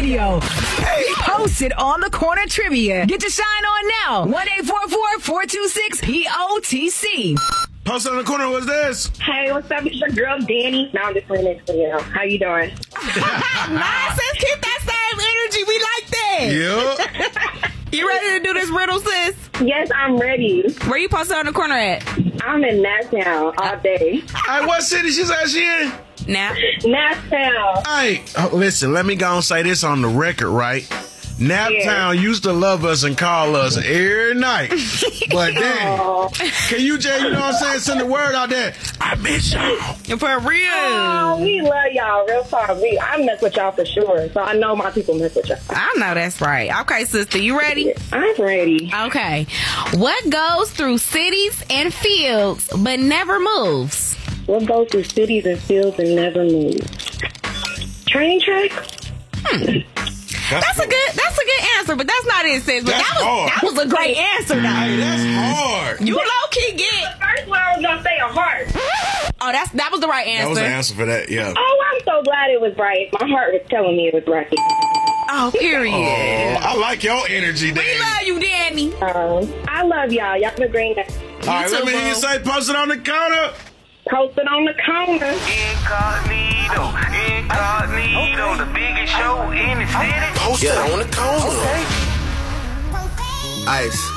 radio. Post it on the corner trivia. Get your shine on now. 1-844-426-POTC. Post on the corner, what's this? Hey, what's up? It's your girl, Danny. No, I'm just playing next to you. How you doing? Sis, keep that same energy. We like that. Yeah. You ready to do this riddle, sis? Yes, I'm ready. Where you posted on the corner at? I'm in Nashtown all day. Hey, what city she said she in? Now? Nashtown. Hey, listen, let me go and say this on the record, right? Naptown used to love us and call us every night. But then, can you just, you know what I'm saying, send the word out there? I miss y'all. For real. Oh, we love y'all real far. I mess with y'all for sure. So I know my people mess with y'all. I know that's right. Okay, sister, you ready? I'm ready. Okay. What goes through cities and fields but never moves? What goes through cities and fields and never moves? Train tracks? That's a good answer, but that's not it, sis. But that was a great answer, though. Hey, that's hard. You low-key get. The first one I was going to say a heart. Oh, that was the right answer. That was the answer for that, yeah. Oh, I'm so glad it was right. My heart was telling me it was right. Oh, period. Oh, I like your energy, Danny. We love you, Danny. I love y'all. Y'all have a great night. All right, let me hear you say, post it on the counter. Post it on the corner. Incognito, the biggest show in the city. Post it on the corner. Okay. Ice.